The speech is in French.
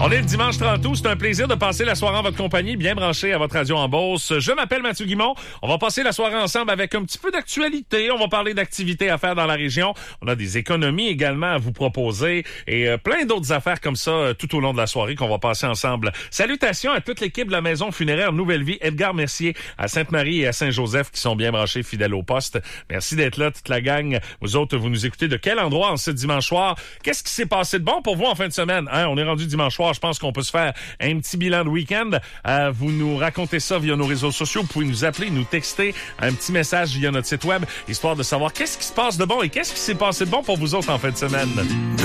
On est le dimanche 30 août. C'est un plaisir de passer la soirée en votre compagnie, bien branché à votre radio en Beauce. Je m'appelle Mathieu Guimond. On va passer la soirée ensemble avec un petit peu d'actualité. On va parler d'activités à faire dans la région. On a des économies également à vous proposer et plein d'autres affaires comme ça tout au long de la soirée qu'on va passer ensemble. Salutations à toute l'équipe de la Maison funéraire Nouvelle Vie, Edgar Mercier à Sainte-Marie et à Saint-Joseph qui sont bien branchés, fidèles au poste. Merci d'être là, toute la gang. Vous autres, vous nous écoutez de quel endroit en ce dimanche soir? Qu'est-ce qui s'est passé de bon pour vous en fin de semaine? On est rendu dimanche soir. Je pense qu'on peut se faire un petit bilan de week-end. Vous nous racontez ça via nos réseaux sociaux. Vous pouvez nous appeler, nous texter un petit message via notre site web, histoire de savoir qu'est-ce qui se passe de bon et qu'est-ce qui s'est passé de bon pour vous autres en fin de semaine.